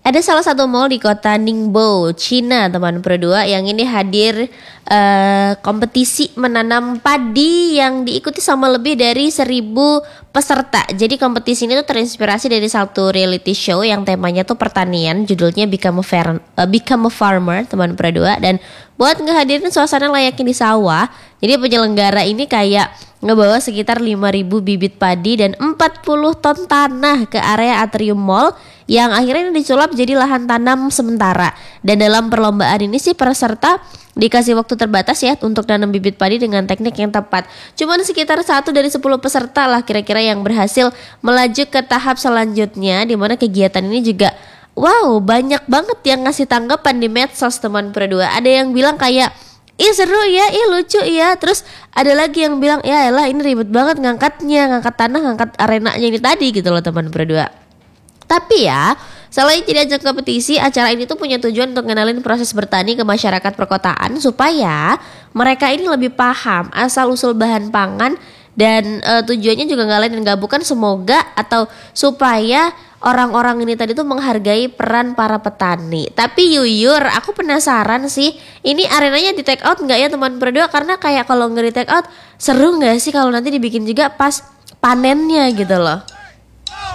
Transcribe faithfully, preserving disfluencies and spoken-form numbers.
Ada salah satu mall di kota Ningbo, Cina, teman berdua, yang ini hadir eh, kompetisi menanam padi yang diikuti sama lebih dari seribu peserta. Jadi kompetisi ini tuh terinspirasi dari satu reality show yang temanya tuh pertanian, judulnya Become a, Far- eh, Become a Farmer, teman berdua. Dan buat ngehadirin suasana layaknya di sawah, jadi penyelenggara ini kayak ngebawa sekitar lima ribu bibit padi dan empat puluh ton tanah ke area atrium mall yang akhirnya disulap jadi lahan tanam sementara. Dan dalam perlombaan ini sih peserta dikasih waktu terbatas ya untuk nanam bibit padi dengan teknik yang tepat. Cuman sekitar satu dari sepuluh peserta lah kira-kira yang berhasil melaju ke tahap selanjutnya, di mana kegiatan ini juga wow, banyak banget yang ngasih tanggapan di medsos, teman berdua. Ada yang bilang kayak, ih seru ya, ih lucu ya. Terus ada lagi yang bilang, ya elah ini ribet banget ngangkatnya, ngangkat tanah, ngangkat arenanya ini tadi gitu loh, teman berdua. Tapi ya, selain tidak ajak kompetisi, acara ini tuh punya tujuan untuk ngenalin proses bertani ke masyarakat perkotaan supaya mereka ini lebih paham asal-usul bahan pangan. Dan e, tujuannya juga nggak lain dan nggak bukan semoga atau supaya orang-orang ini tadi tuh menghargai peran para petani. Tapi Yuyur, aku penasaran sih, ini arenanya di take out nggak ya teman berdua? Karena kayak kalau nggak di take out, seru nggak sih kalau nanti dibikin juga pas panennya gitu loh.